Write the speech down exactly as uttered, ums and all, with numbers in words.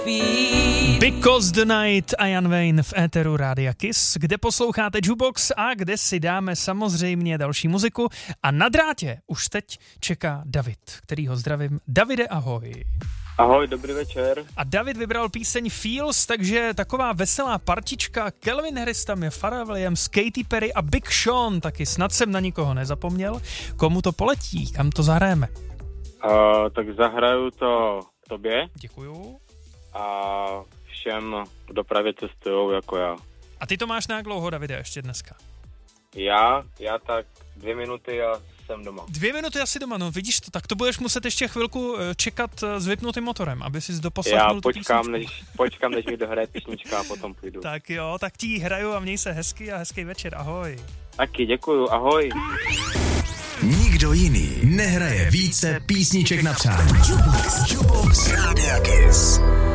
Because the Night a Jan Wayne v éteru Rádia Kiss, kde posloucháte Jukebox a kde si dáme samozřejmě další muziku. A na drátě už teď čeká David, kterýho zdravím. Davide, ahoj. Ahoj, dobrý večer. A David vybral píseň Feels, takže taková veselá partička. Calvin Harris tam je, Pharrell Williams, Katy Perry a Big Sean, taky snad jsem na nikoho nezapomněl. Komu to poletí, kam to zahrajeme? Uh, tak zahraju to tobě. Děkuju. A všem v dopravě cestujou jako já. A ty to máš nějak dlouho, Davide, ještě dneska? Já? Já tak dvě minuty a jsem doma. Dvě minuty asi doma, no vidíš to, tak to budeš muset ještě chvilku čekat s vypnutým motorem, aby si doposlechnul Já počkám, než, počkám, než mi dohraje písnička a potom půjdu. Tak jo, tak ti hraju a měj se hezky a hezký večer, ahoj. Taky, děkuju, ahoj. Nikdo jiný nehraje více písniček na přání. Jukebox Rádia Kiss.